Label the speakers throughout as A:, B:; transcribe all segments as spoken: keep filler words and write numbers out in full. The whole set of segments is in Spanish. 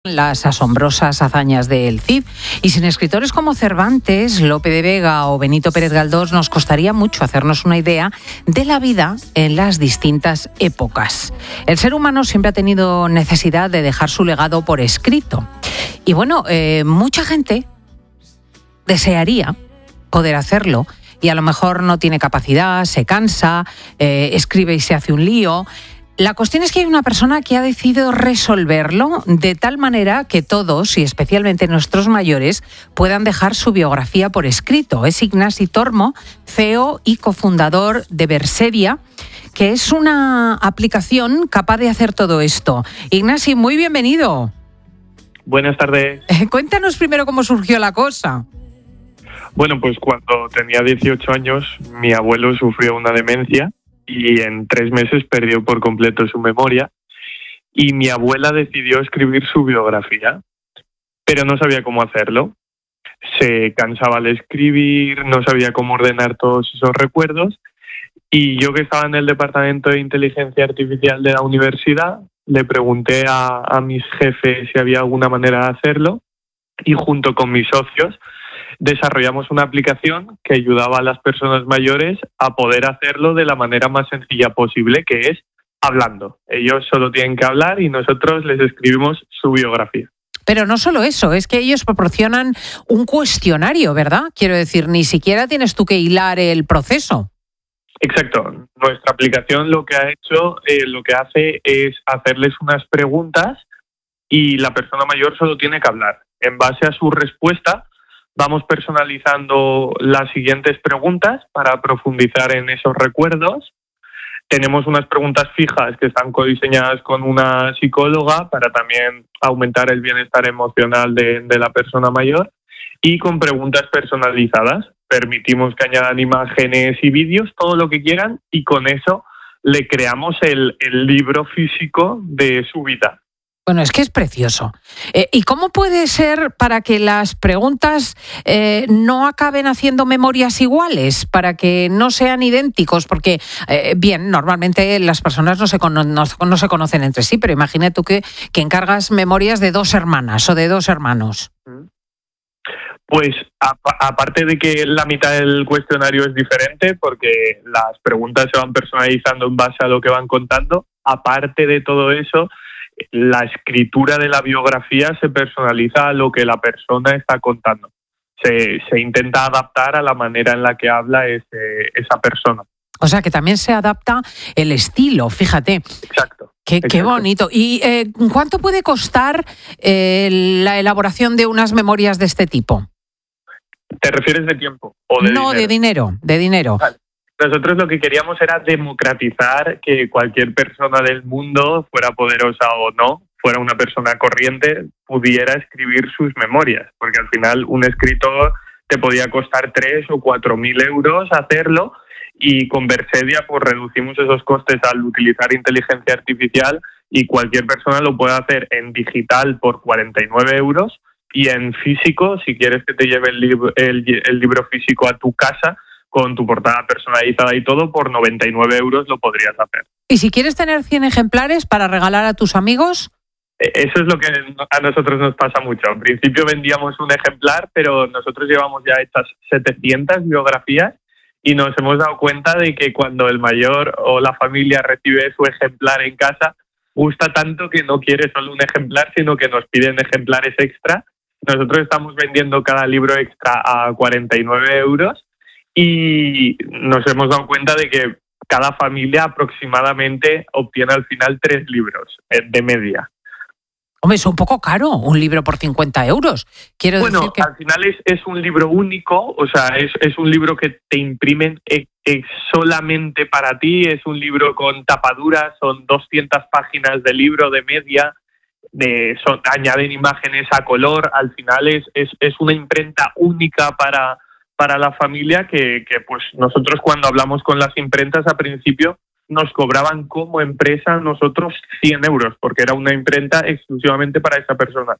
A: Las asombrosas hazañas del Cid. Y sin escritores como Cervantes, Lope de Vega o Benito Pérez Galdós nos costaría mucho hacernos una idea de la vida en las distintas épocas. El ser humano siempre ha tenido necesidad de dejar su legado por escrito. Y bueno, eh, mucha gente desearía poder hacerlo y a lo mejor no tiene capacidad, se cansa, eh, escribe y se hace un lío. La cuestión es que hay una persona que ha decidido resolverlo de tal manera que todos, y especialmente nuestros mayores, puedan dejar su biografía por escrito. Es Ignasi Tormo, C E O y cofundador de Versevia, que es una aplicación capaz de hacer todo esto. Ignasi, muy bienvenido.
B: Buenas tardes.
A: Cuéntanos primero cómo surgió la cosa.
B: Bueno, pues cuando tenía dieciocho años, mi abuelo sufrió una demencia y en tres meses perdió por completo su memoria, y mi abuela decidió escribir su biografía, pero no sabía cómo hacerlo. Se cansaba al escribir, no sabía cómo ordenar todos esos recuerdos, y yo, que estaba en el departamento de inteligencia artificial de la universidad, le pregunté a, a mis jefes si había alguna manera de hacerlo, y junto con mis socios desarrollamos una aplicación que ayudaba a las personas mayores a poder hacerlo de la manera más sencilla posible, que es hablando. Ellos solo tienen que hablar y nosotros les escribimos su biografía.
A: Pero no solo eso, es que ellos proporcionan un cuestionario, ¿verdad? Quiero decir, ni siquiera tienes tú que hilar el proceso.
B: Exacto. Nuestra aplicación lo que ha hecho, eh, lo que hace es hacerles unas preguntas y la persona mayor solo tiene que hablar. En base a su respuesta, vamos personalizando las siguientes preguntas para profundizar en esos recuerdos. Tenemos unas preguntas fijas que están codiseñadas con una psicóloga para también aumentar el bienestar emocional de, de la persona mayor, y con preguntas personalizadas. Permitimos que añadan imágenes y vídeos, todo lo que quieran, y con eso le creamos el, el libro físico de su vida.
A: Bueno, es que es precioso. Eh, ¿Y cómo puede ser para que las preguntas eh, no acaben haciendo memorias iguales, para que no sean idénticos? Porque, eh, bien, normalmente las personas no se, cono- no, no se conocen entre sí, pero imagina tú que, que encargas memorias de dos hermanas o de dos hermanos.
B: Pues a- aparte de que la mitad del cuestionario es diferente, porque las preguntas se van personalizando en base a lo que van contando, aparte de todo eso, la escritura de la biografía se personaliza a lo que la persona está contando. Se, se intenta adaptar a la manera en la que habla ese, esa persona.
A: O sea, que también se adapta el estilo, fíjate.
B: Exacto.
A: Qué,
B: exacto.
A: qué bonito. ¿Y eh, cuánto puede costar eh, la elaboración de unas memorias de este tipo?
B: ¿Te refieres de tiempo o de
A: no,
B: dinero?
A: de dinero, de dinero.
B: Vale. Nosotros lo que queríamos era democratizar que cualquier persona del mundo, fuera poderosa o no, fuera una persona corriente, pudiera escribir sus memorias, porque al final un escritor te podía costar tres o cuatro mil euros hacerlo, y con Versevia pues reducimos esos costes al utilizar inteligencia artificial, y cualquier persona lo puede hacer en digital por cuarenta y nueve euros, y en físico, si quieres que te lleve el, lib- el, el libro físico a tu casa, con tu portada personalizada y todo, por noventa y nueve euros lo podrías hacer.
A: ¿Y si quieres tener cien ejemplares para regalar a tus amigos?
B: Eso es lo que a nosotros nos pasa mucho. Al principio vendíamos un ejemplar, pero nosotros llevamos ya hechas setecientas biografías, y nos hemos dado cuenta de que cuando el mayor o la familia recibe su ejemplar en casa, gusta tanto que no quiere solo un ejemplar, sino que nos piden ejemplares extra. Nosotros estamos vendiendo cada libro extra a cuarenta y nueve euros, y nos hemos dado cuenta de que cada familia aproximadamente obtiene al final tres libros de media.
A: Hombre, es un poco caro, un libro por cincuenta euros. Quiero
B: bueno,
A: decir que...
B: al final es, es un libro único, o sea, es, es un libro que te imprimen ex, ex solamente para ti, es un libro con tapaduras, son doscientas páginas de libro de media, de, son, añaden imágenes a color, al final es, es, es una imprenta única para... para la familia que, que pues nosotros cuando hablamos con las imprentas a principio nos cobraban como empresa nosotros cien euros, porque era una imprenta exclusivamente para esa persona.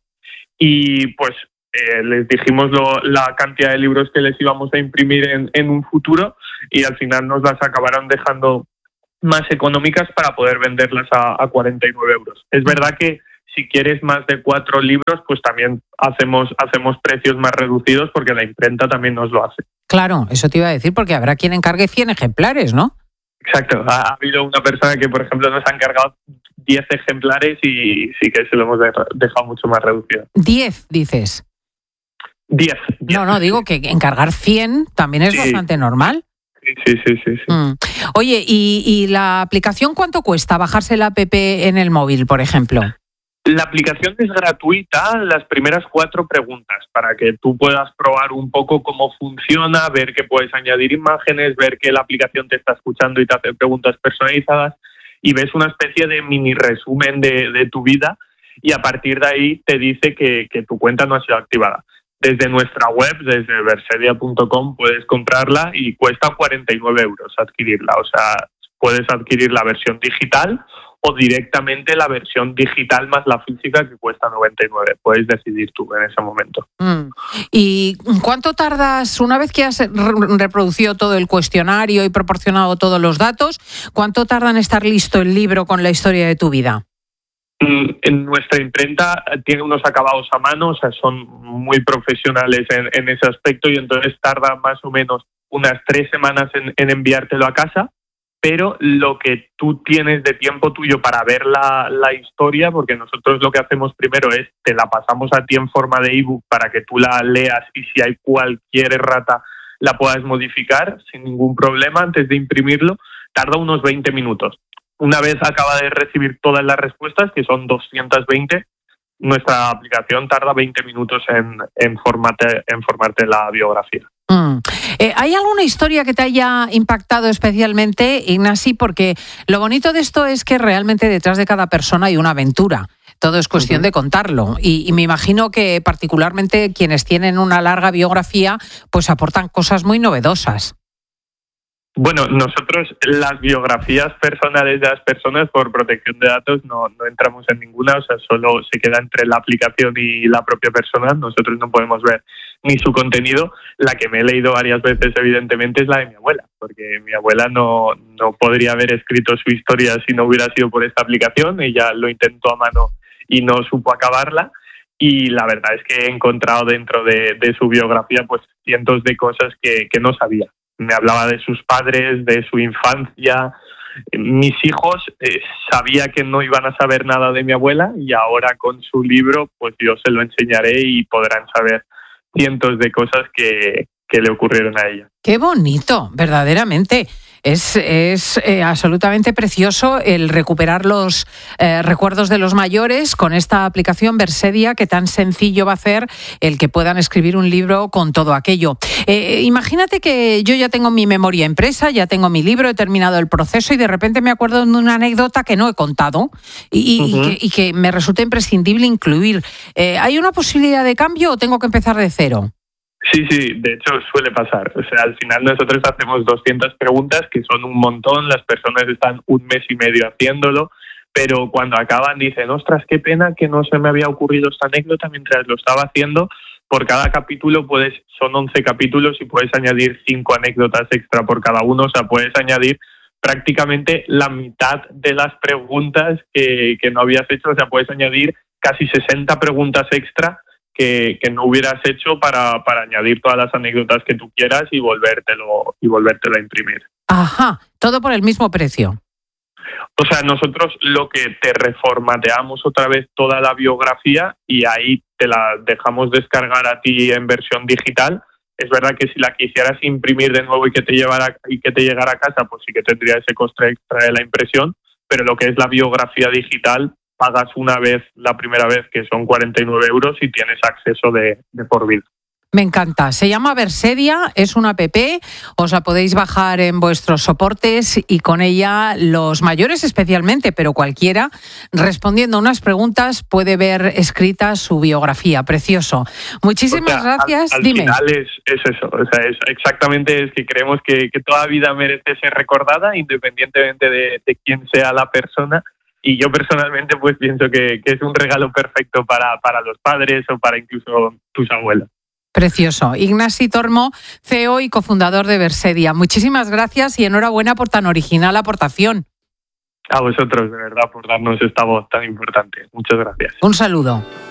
B: Y pues eh, les dijimos lo, la cantidad de libros que les íbamos a imprimir en, en un futuro, y al final nos las acabaron dejando más económicas para poder venderlas a, a cuarenta y nueve euros. Es verdad que Si quieres más de cuatro libros, pues también hacemos, hacemos precios más reducidos porque la imprenta también nos lo hace.
A: Claro, eso te iba a decir, porque habrá quien encargue cien ejemplares, ¿no?
B: Exacto. Ha, ha habido una persona que, por ejemplo, nos ha encargado diez ejemplares y sí que se lo hemos dejado mucho más reducido.
A: diez, dices.
B: diez.
A: No, no, digo que encargar cien también es sí. bastante normal.
B: Sí, sí, sí. sí, sí.
A: Mm. Oye, ¿y, ¿y la aplicación cuánto cuesta bajarse la app en el móvil, por ejemplo?
B: La aplicación es gratuita, las primeras cuatro preguntas, para que tú puedas probar un poco cómo funciona, ver que puedes añadir imágenes, ver que la aplicación te está escuchando y te hace preguntas personalizadas y ves una especie de mini resumen de, de tu vida y a partir de ahí te dice que, que tu cuenta no ha sido activada. Desde nuestra web, desde versedia punto com, puedes comprarla y cuesta cuarenta y nueve euros adquirirla. O sea, puedes adquirir la versión digital o directamente la versión digital más la física que cuesta noventa y nueve. Puedes decidir tú en ese momento.
A: Mm. ¿Y cuánto tardas, una vez que has reproducido todo el cuestionario y proporcionado todos los datos, cuánto tarda en estar listo el libro con la historia de tu vida?
B: En nuestra imprenta tiene unos acabados a mano, o sea, son muy profesionales en, en ese aspecto y entonces tarda más o menos unas tres semanas en, en enviártelo a casa, pero lo que tú tienes de tiempo tuyo para ver la, la historia, porque nosotros lo que hacemos primero es te la pasamos a ti en forma de ebook para que tú la leas y si hay cualquier errata la puedas modificar sin ningún problema antes de imprimirlo, tarda unos veinte minutos. Una vez acaba de recibir todas las respuestas, que son doscientas veinte, nuestra aplicación tarda veinte minutos en, en, formarte, en formarte la biografía.
A: Mm. Eh, ¿Hay alguna historia que te haya impactado especialmente, Ignasi? Porque lo bonito de esto es que realmente detrás de cada persona hay una aventura. Todo es cuestión uh-huh. de contarlo. Y, y me imagino que particularmente quienes tienen una larga biografía, pues aportan cosas muy novedosas.
B: Bueno, nosotros las biografías personales de las personas por protección de datos no, no entramos en ninguna, o sea, solo se queda entre la aplicación y la propia persona, nosotros no podemos ver ni su contenido. La que me he leído varias veces, evidentemente, es la de mi abuela, porque mi abuela no, no podría haber escrito su historia si no hubiera sido por esta aplicación, ella lo intentó a mano y no supo acabarla. Y la verdad es que he encontrado dentro de, de su biografía pues cientos de cosas que, que no sabía. Me hablaba de sus padres, de su infancia. Mis hijos eh, sabía que no iban a saber nada de mi abuela y ahora con su libro pues yo se lo enseñaré y podrán saber cientos de cosas que, que le ocurrieron a ella.
A: ¡Qué bonito! Verdaderamente. Es, es eh, absolutamente precioso el recuperar los eh, recuerdos de los mayores con esta aplicación Versedia, que tan sencillo va a hacer el que puedan escribir un libro con todo aquello. Eh, imagínate que yo ya tengo mi memoria impresa, ya tengo mi libro, he terminado el proceso y de repente me acuerdo de una anécdota que no he contado y, y, uh-huh. y, que, y que me resulta imprescindible incluir. Eh, ¿Hay una posibilidad de cambio o tengo que empezar de cero?
B: Sí, sí, de hecho suele pasar. O sea, al final nosotros hacemos doscientas preguntas, que son un montón, las personas están un mes y medio haciéndolo, pero cuando acaban dicen, ostras, qué pena que no se me había ocurrido esta anécdota mientras lo estaba haciendo. Por cada capítulo puedes, son once capítulos y puedes añadir cinco anécdotas extra por cada uno, o sea, puedes añadir prácticamente la mitad de las preguntas que, que no habías hecho, o sea, puedes añadir casi sesenta preguntas extra Que, que no hubieras hecho para, para añadir todas las anécdotas que tú quieras y volvértelo, y volvértelo a imprimir.
A: Ajá, todo por el mismo precio.
B: O sea, nosotros lo que te reformateamos otra vez toda la biografía y ahí te la dejamos descargar a ti en versión digital. Es verdad que si la quisieras imprimir de nuevo y que te llevara y que te llegara a casa, pues sí que tendría ese coste extra de la impresión, pero lo que es la biografía digital pagas una vez, la primera vez, que son cuarenta y nueve euros y tienes acceso de, de por vida.
A: Me encanta. Se llama Versedia, es una app, os la podéis bajar en vuestros soportes y con ella los mayores especialmente, pero cualquiera, respondiendo unas preguntas, puede ver escrita su biografía. Precioso. Muchísimas
B: o sea,
A: gracias.
B: Al, al
A: Dime.
B: final es, es eso, o sea, es exactamente es que creemos que, que toda vida merece ser recordada, independientemente de, de quién sea la persona. Y yo personalmente pues pienso que, que es un regalo perfecto para, para los padres o para incluso tus abuelos.
A: Precioso. Ignasi Tormo, C E O y cofundador de Versedia. Muchísimas gracias y enhorabuena por tan original aportación.
B: A vosotros, de verdad, por darnos esta voz tan importante. Muchas gracias.
A: Un saludo.